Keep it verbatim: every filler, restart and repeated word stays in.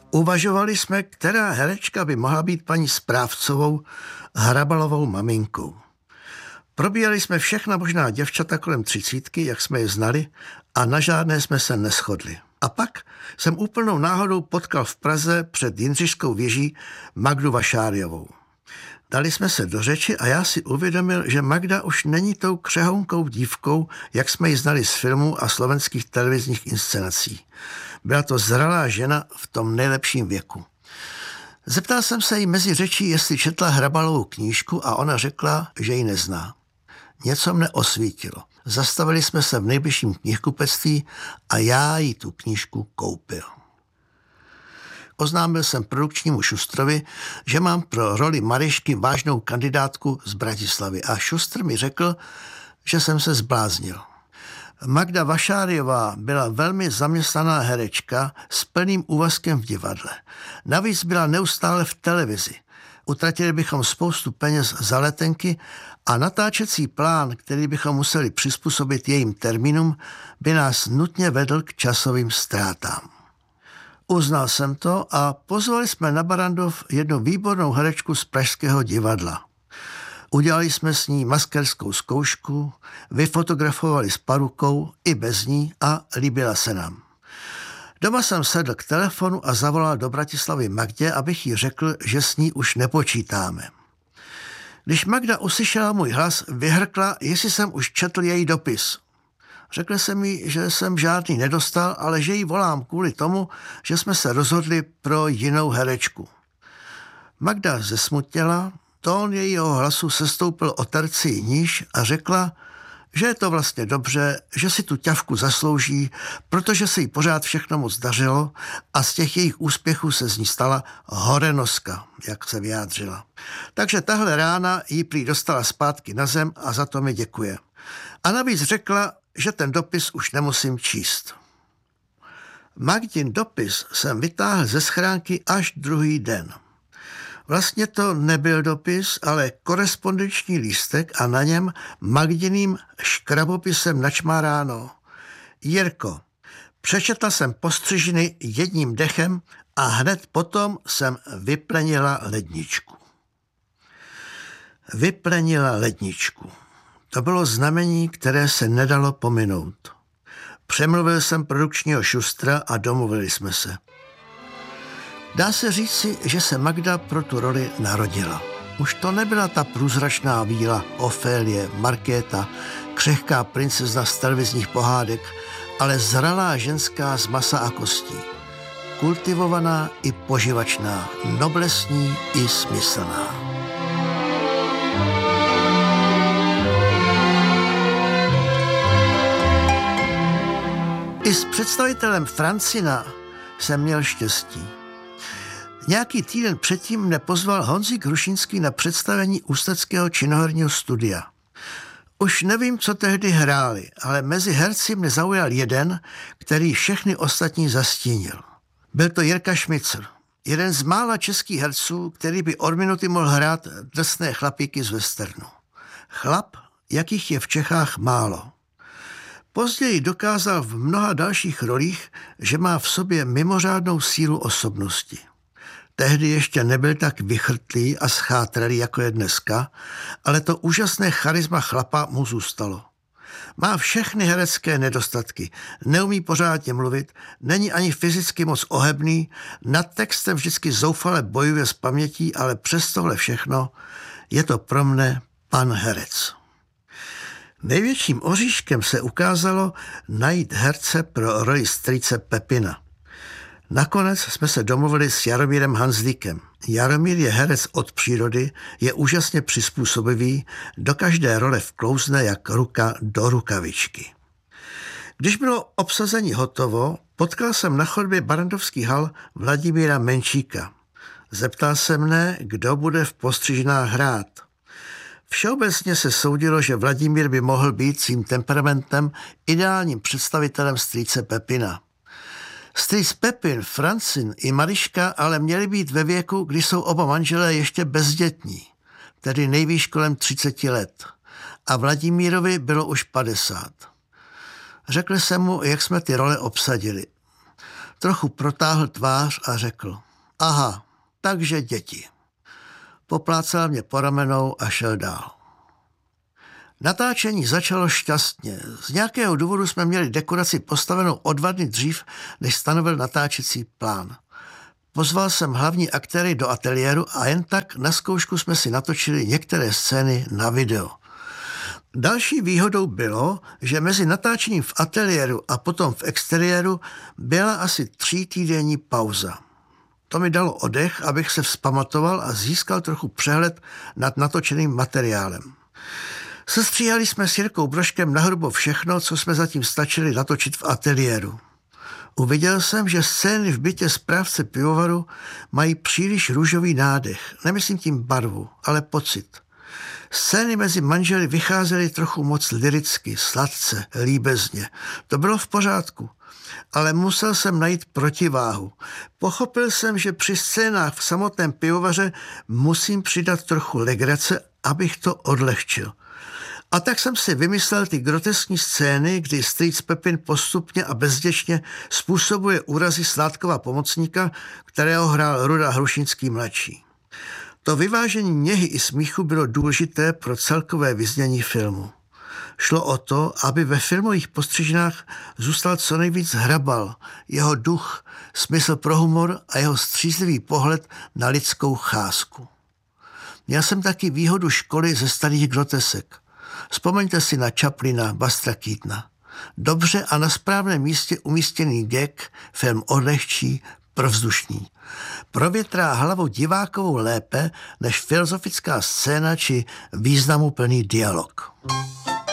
Uvažovali jsme, která herečka by mohla být paní Správcovou, Hrabalovou maminkou. Probírali jsme všechna možná děvčata kolem třicítky, jak jsme je znali, a na žádné jsme se neshodli. A pak jsem úplnou náhodou potkal v Praze před Jindřišskou věží Magdu Vašáriovou. Dali jsme se do řeči a já si uvědomil, že Magda už není tou křehounkou dívkou, jak jsme ji znali z filmů a slovenských televizních inscenací. Byla to zralá žena v tom nejlepším věku. Zeptal jsem se jí mezi řečí, jestli četla Hrabalovou knížku, a ona řekla, že ji nezná. Něco mne osvítilo. Zastavili jsme se v nejbližším knihkupectví a já jí tu knížku koupil. Oznámil jsem produkčnímu Šustrovi, že mám pro roli Maryšky vážnou kandidátku z Bratislavy, a Šustr mi řekl, že jsem se zbláznil. Magda Vašáriová byla velmi zaměstnaná herečka s plným úvazkem v divadle. Navíc byla neustále v televizi. Utratili bychom spoustu peněz za letenky a natáčecí plán, který bychom museli přizpůsobit jejím termínům, by nás nutně vedl k časovým ztrátám. Uznal jsem to a pozvali jsme na Barrandov jednu výbornou herečku z Pražského divadla. Udělali jsme s ní maskerskou zkoušku, vyfotografovali s parukou i bez ní a líbila se nám. Doma jsem sedl k telefonu a zavolal do Bratislavy Magdě, abych jí řekl, že s ní už nepočítáme. Když Magda uslyšela můj hlas, vyhrkla, jestli jsem už četl její dopis. Řekl jsem jí, že jsem žádný nedostal, ale že jí volám kvůli tomu, že jsme se rozhodli pro jinou herečku. Magda zesmutněla, tón jejího hlasu sestoupil o terci níž a řekla, že je to vlastně dobře, že si tu ťavku zaslouží, protože se jí pořád všechno moc dařilo a z těch jejich úspěchů se z ní stala horenoska, jak se vyjádřila. Takže tahle rána jí prý dostala zpátky na zem a za to mi děkuje. A navíc řekla, že ten dopis už nemusím číst. Magdin dopis jsem vytáhl ze schránky až druhý den. Vlastně to nebyl dopis, ale korespondenční lístek a na něm Magdiným škrabopisem načmáráno: Jirko, přečetla jsem postřižiny jedním dechem a hned potom jsem vyplenila ledničku. Vyplenila ledničku. To bylo znamení, které se nedalo pominout. Přemluvil jsem produkčního Šustra a domluvili jsme se. Dá se říci, že se Magda pro tu roli narodila. Už to nebyla ta průzračná víla Ofélie, Markéta, křehká princezna z televizních pohádek, ale zralá ženská z masa a kostí. Kultivovaná i poživačná, noblesní i smyslná. I s představitelem Francina jsem měl štěstí. Nějaký týden předtím mne pozval Honzík Hrušínský na představení Ústeckého činoherního studia. Už nevím, co tehdy hráli, ale mezi herci mne zaujal jeden, který všechny ostatní zastínil. Byl to Jirka Šmicr, jeden z mála českých herců, který by od minuty mohl hrát drsné chlapíky z westernu. Chlap, jakých je v Čechách málo. Později dokázal v mnoha dalších rolích, že má v sobě mimořádnou sílu osobnosti. Tehdy ještě nebyl tak vychrtlý a schátralý, jako je dneska, ale to úžasné charisma chlapa mu zůstalo. Má všechny herecké nedostatky, neumí pořádně mluvit, není ani fyzicky moc ohebný, nad textem vždycky zoufale bojuje s pamětí, ale přes tohle všechno je to pro mne pan herec. Největším oříškem se ukázalo najít herce pro roli strýce Pepina. Nakonec jsme se domluvili s Jaromírem Hanzlíkem. Jaromír je herec od přírody, je úžasně přizpůsobivý, do každé role vklouzne jak ruka do rukavičky. Když bylo obsazení hotovo, potkal jsem na chodbě Barrandovských hal Vladimíra Menčíka. Zeptal se mne, kdo bude v postřižnách hrát. Všeobecně se soudilo, že Vladimír by mohl být svým temperamentem ideálním představitelem strýce Pepina. Strýc Pepin, Francin i Maryška ale měli být ve věku, kdy jsou oba manželé ještě bezdětní, tedy nejvýš kolem třiceti let. A Vladimírovi bylo už padesát. Řekl jsem mu, jak jsme ty role obsadili. Trochu protáhl tvář a řekl: aha, takže děti. Poplácal mě po ramenou a šel dál. Natáčení začalo šťastně. Z nějakého důvodu jsme měli dekoraci postavenou o dva dny dřív, než stanovil natáčecí plán. Pozval jsem hlavní aktéry do ateliéru a jen tak na zkoušku jsme si natočili některé scény na video. Další výhodou bylo, že mezi natáčením v ateliéru a potom v exteriéru byla asi třítýdenní pauza. To mi dalo oddech, abych se vzpamatoval a získal trochu přehled nad natočeným materiálem. Sestříhali jsme s Jirkou Brožkem nahrubo všechno, co jsme zatím stačili natočit v ateliéru. Uviděl jsem, že scény v bytě správce pivovaru mají příliš růžový nádech. Nemyslím tím barvu, ale pocit. Scény mezi manželi vycházely trochu moc lyricky, sladce, líbezně. To bylo v pořádku, ale musel jsem najít protiváhu. Pochopil jsem, že při scénách v samotném pivovaře musím přidat trochu legrace, abych to odlehčil. A tak jsem si vymyslel ty groteskní scény, kdy strýc Pepin postupně a bezděčně způsobuje úrazy Sládkova pomocníka, kterého hrál Ruda Hrušínský mladší. To vyvážení něhy i smíchu bylo důležité pro celkové vyznění filmu. Šlo o to, aby ve filmových postřižnách zůstal co nejvíc Hrabal, jeho duch, smysl pro humor a jeho střízlivý pohled na lidskou cházku. Měl jsem taky výhodu školy ze starých grotesek. Vzpomeňte si na Chaplina, Bustra Keatona. Dobře a na správném místě umístěný gag film odlehčí, provzdušný. Provětrá hlavu divákovou lépe než filozofická scéna či významuplný dialog.